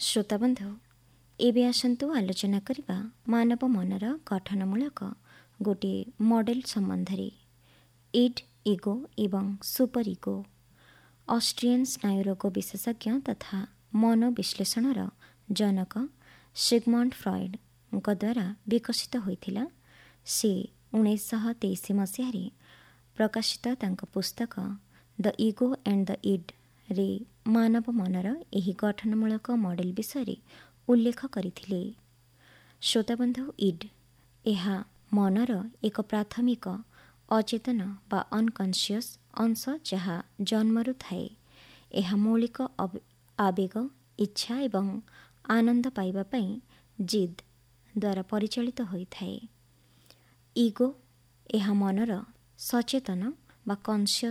ଶ୍ରୋତାବନ୍ଧୁ, ଏବେ ଆସନ୍ତୁ ଆଲୋଚନା କରିବା ମାନବ ମନର ଗଠନମୂଳକ ଗୋଟିଏ ମଡେଲ ସମ୍ବନ୍ଧରେ। ଇଡ୍, ଇଗୋ ଏବଂ ସୁପର ଇଗୋ। ଅଷ୍ଟ୍ରିଆନ୍ ସ୍ନାୟୁରୋଗ ବିଶେଷଜ୍ଞ ତଥା ମନୋବିଶ୍ଳେଷଣର ଜନକ ସିଗମଣ୍ଡ ଫ୍ରଏଡଙ୍କ ଦ୍ୱାରା ବିକଶିତ ହୋଇଥିଲା। ସେ 1923 ମସିହାରେ ପ୍ରକାଶିତ ତାଙ୍କ ପୁସ୍ତକ ଦ ଇଗୋ ଆଣ୍ଡ ଦ ଇଡ୍ରେ ମାନବ ମନର ଏହି ଗଠନମୂଳକ ମଡେଲ ବିଷୟରେ ଉଲ୍ଲେଖ କରିଥିଲେ। ଶ୍ରୋତାବନ୍ଧୁ, ଇଡ୍ ଏହା ମନର ଏକ ପ୍ରାଥମିକ ଅଚେତନ ବା ଅନକନସିୟସ୍ ଅଂଶ ଯାହା ଜନ୍ମରୁ ଥାଏ। ଏହା ମୌଳିକ ଆବେଗ, ଇଚ୍ଛା ଏବଂ ଆନନ୍ଦ ପାଇବା ପାଇଁ ଜିଦ୍ ଦ୍ୱାରା ପରିଚାଳିତ ହୋଇଥାଏ। ଇଗୋ ଏହା ମନର ସଚେତନ ବା କନସିୟସ୍